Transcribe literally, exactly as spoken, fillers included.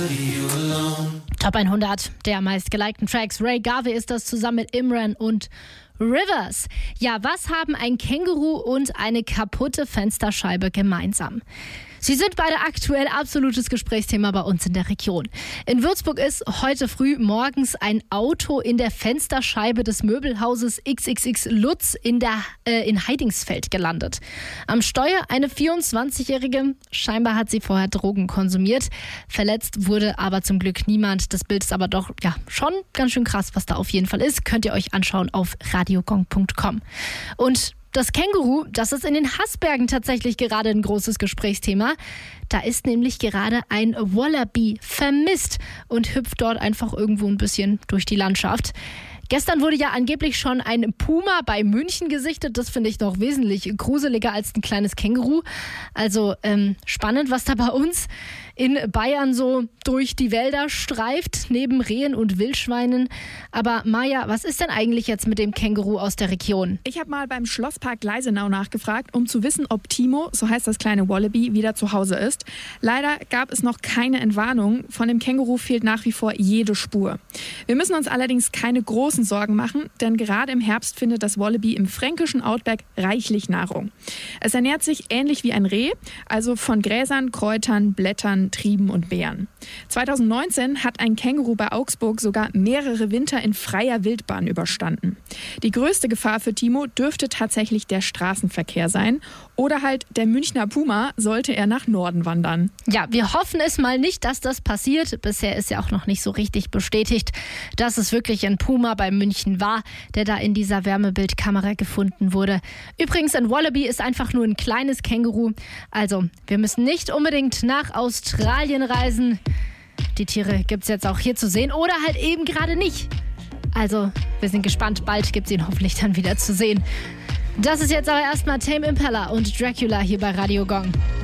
Top hundert der meistgelikten Tracks. Ray Garvey ist das zusammen mit Imran und Rivers. Ja, was haben ein Känguru und eine kaputte Fensterscheibe gemeinsam? Sie sind beide aktuell absolutes Gesprächsthema bei uns in der Region. In Würzburg ist heute früh morgens ein Auto in der Fensterscheibe des Möbelhauses X X X Lutz in, der, äh, in Heidingsfeld gelandet. Am Steuer eine vierundzwanzigjährige. Scheinbar hat sie vorher Drogen konsumiert. Verletzt wurde aber zum Glück niemand. Das Bild ist aber doch ja schon ganz schön krass, was da auf jeden Fall ist. Könnt ihr euch anschauen auf radiogong punkt com. Und das Känguru, das ist in den Haßbergen tatsächlich gerade ein großes Gesprächsthema. Da ist nämlich gerade ein Wallaby vermisst und hüpft dort einfach irgendwo ein bisschen durch die Landschaft. Gestern wurde ja angeblich schon ein Puma bei München gesichtet. Das finde ich noch wesentlich gruseliger als ein kleines Känguru. Also ähm, spannend, was da bei uns in Bayern so durch die Wälder streift, neben Rehen und Wildschweinen. Aber Maja, was ist denn eigentlich jetzt mit dem Känguru aus der Region? Ich habe mal beim Schlosspark Gleisenau nachgefragt, um zu wissen, ob Timo, so heißt das kleine Wallaby, wieder zu Hause ist. Leider gab es noch keine Entwarnung. Von dem Känguru fehlt nach wie vor jede Spur. Wir müssen uns allerdings keine großen Sorgen machen, denn gerade im Herbst findet das Wallaby im fränkischen Outback reichlich Nahrung. Es ernährt sich ähnlich wie ein Reh, also von Gräsern, Kräutern, Blättern, Trieben und Beeren. zweitausendneunzehn hat ein Känguru bei Augsburg sogar mehrere Winter in freier Wildbahn überstanden. Die größte Gefahr für Timo dürfte tatsächlich der Straßenverkehr sein oder halt der Münchner Puma, sollte er nach Norden wandern. Ja, wir hoffen es mal nicht, dass das passiert. Bisher ist ja auch noch nicht so richtig bestätigt, dass es wirklich ein Puma bei München war, der da in dieser Wärmebildkamera gefunden wurde. Übrigens, ein Wallaby ist einfach nur ein kleines Känguru. Also, wir müssen nicht unbedingt nach Australien reisen. Die Tiere gibt es jetzt auch hier zu sehen oder halt eben gerade nicht. Also, wir sind gespannt. Bald gibt es ihn hoffentlich dann wieder zu sehen. Das ist jetzt aber erstmal Tame Impala und Dracula hier bei Radio Gong.